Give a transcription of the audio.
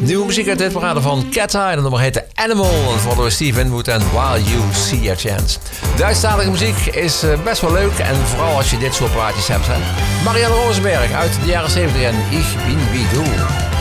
Nieuwe muziek uit dit parade van Cat Eye. De nummer heet The Animal. En voor Steve Winwood en While You See a Chance. Duitsstalige muziek is best wel leuk. En vooral als je dit soort plaatjes hebt. Marianne Rosenberg uit de jaren 70 en Ich bin wie du.